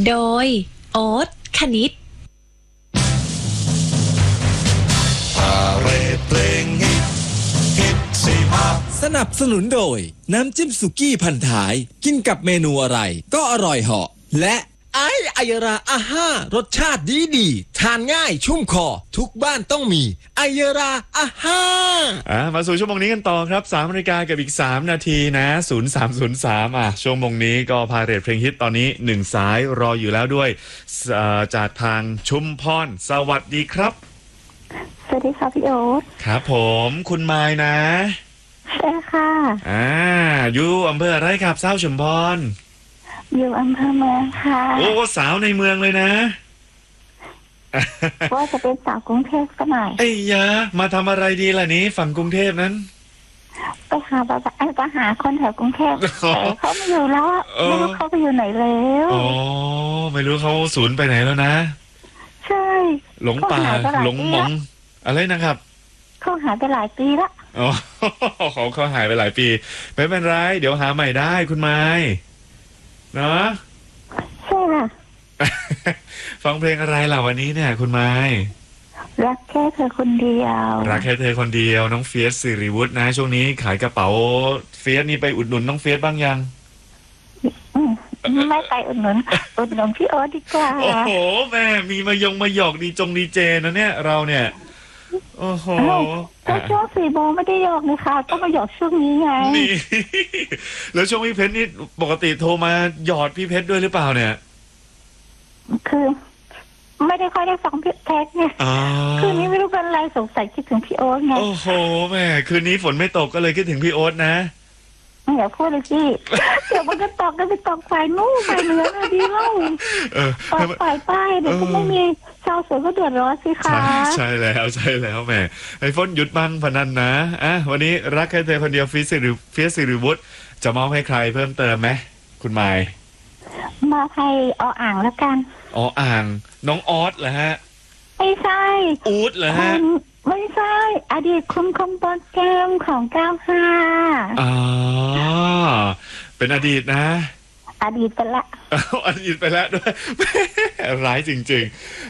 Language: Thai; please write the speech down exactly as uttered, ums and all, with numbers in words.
โดยโอ๊ตคณิตสนับสนุนโดยน้ำจิ้มสุกี้พันท้ายกินกับเมนูอะไรก็อร่อยเหาะและไอไอยราอาห้ารสชาติดีดีทานง่ายชุ่มคอทุกบ้านต้องมีไอยราอาห้าอ่ามาสู่ชั่วโมงนี้กันต่อครับสามนาฬิกากับอีกสามนาทีนะศูนย์สามศูนย์สามอ่ะชั่วโมงนี้ก็พาเรทเพลงฮิตตอนนี้หนึ่งสายรออยู่แล้วด้วยจากทางชุมพรสวัสดีครับสวัสดีค่ะพี่โอ๊ตครับผมคุณไมายนะใช่ค่ะอ่าอยู่อำเภออะไรครับสาวชุมพรอยู่อำเภอเมืองค่ะโอ้สาวในเมืองเลยนะว่าจะเป็นสาวกรุงเทพก็หน่อยไอ้ยะมาทำอะไรดีล่ะนี้ฝั่งกรุงเทพนั้นไปหาแบบไปหาคนแถวกรุงเทพแต่เขาไม่อยู่แล้วไม่รู้เขาไปอยู่ไหนแล้วอ๋อไม่รู้เขาสูญไปไหนแล้วนะใช่หลงป่าหลงหมองอะไรนะครับเขาหายไปหลายปีละอ๋อเขาเขาหายไปหลายปีไม่เป็นไรเดี๋ยวหาใหม่ได้คุณไม้เนาะใช่ค่ะฟังเพลงอะไรล่ะวันนี้เนี่ยคุณไม้รักแค่เธอคนเดียวรักแค่เธอคนเดียวน้องเฟียสสิริวุฒินะช่วงนี้ขายกระเป๋าเฟียสนี่ไปอุดหนุนน้องเฟียสบ้างยังไม่ไปอุดหนุนอุดหนุนพี่โอ๊ตดีกว่าโอ้โหแม่มีมายงมาหยอกดีจงดีเจนะเนี่ยเราเนี่ยโอ้โหก็ช่วงสี่โมงไม่ได้หยอกนะคะก็มาหยอกช่วงนี้ไงนี่แล้วช่วงพี่เพชรนี่ปกติโทรมาหยอดพี่เพชรด้วยหรือเปล่าเนี่ยคือไม่ได้ค่อยได้ฟังพี่เพชรเนี่ยคืนนี้ไม่รู้เป็นอะไรสงสัยคิดถึงพี่โอ๊ตไงโอ้โหแม่คืนนี้ฝนไม่ตกก็เลยคิดถึงพี่โอ๊ตนะอย่าพูดเลยพี่เดี๋ยวมันก็ตกก็ไปตกฝ่ายนู้นฝ่ายเหนือเลยดีเล่าตกฝ่ายใต้เดี๋ยวก็ไม่มีชาวสวนก็เดือดร้อนสิคะใช่แล้วใช่แล้วแม่ไอ้ฝนหยุดบ้างพนันนะอ่ะวันนี้รักแค่เธอคนเดียวฟิสซิริฟิสซิริวุฒิจะมอบให้ใครเพิ่มเติมไหมคุณไมค์มาให้ออ่างแล้วกันอ๋ออ่างน้องออสเหรอฮะไม่ใช่อู๊ดเหรอฮะไม่ใช่อดีตคุณคมบอลแก้มของเก้าห้าอ๋อเป็นอดีตนะอดีตไปละอดีตไปแล้วด้วยร้ายจริงๆ